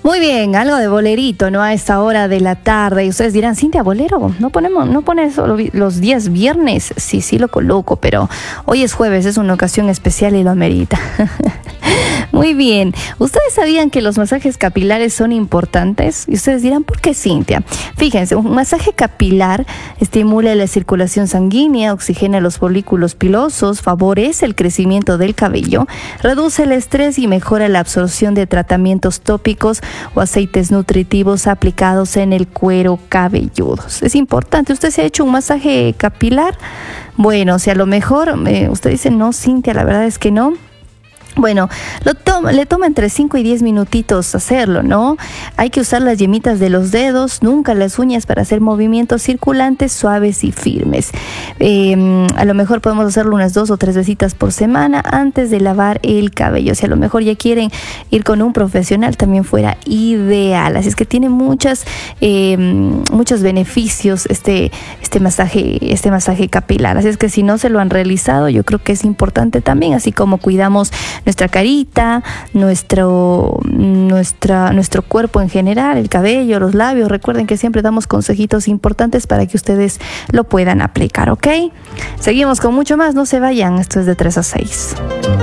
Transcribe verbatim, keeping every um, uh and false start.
Muy bien, algo de bolerito, ¿no? A esta hora de la tarde. Y ustedes dirán, Cintia, bolero, ¿no ponemos, no pones solo vi- los días viernes? Sí, sí lo coloco, pero hoy es jueves, es una ocasión especial y lo amerita. Muy bien. ¿Ustedes sabían que los masajes capilares son importantes? Y ustedes dirán, ¿por qué, Cintia? Fíjense, un masaje capilar estimula la circulación sanguínea, oxigena los folículos pilosos, favorece el crecimiento del cabello, reduce el estrés y mejora la absorción de tratamientos tópicos o aceites nutritivos aplicados en el cuero cabelludo. Es importante. ¿Usted se ha hecho un masaje capilar? Bueno, si a lo mejor eh, usted dice, no, Cintia, la verdad es que no. Bueno, lo toma, le toma entre cinco y diez minutitos hacerlo, ¿no? Hay que usar las yemitas de los dedos, nunca las uñas, para hacer movimientos circulantes suaves y firmes. Eh, a lo mejor podemos hacerlo unas dos o tres veces por semana antes de lavar el cabello. Si a lo mejor ya quieren ir con un profesional, también fuera ideal. Así es que tiene muchas, eh, muchos beneficios este, este masaje, este masaje capilar. Así es que si no se lo han realizado, yo creo que es importante también, así como cuidamos nuestra carita, nuestro, nuestra, nuestro cuerpo en general, el cabello, los labios. Recuerden que siempre damos consejitos importantes para que ustedes lo puedan aplicar, ¿ok? Seguimos con mucho más, no se vayan, esto es de tres a seis.